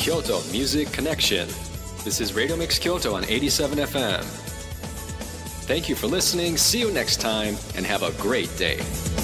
Kyoto Music Connection. This is Radio Mix Kyoto on 87 FM. Thank you for listening. See you next time and have a great day.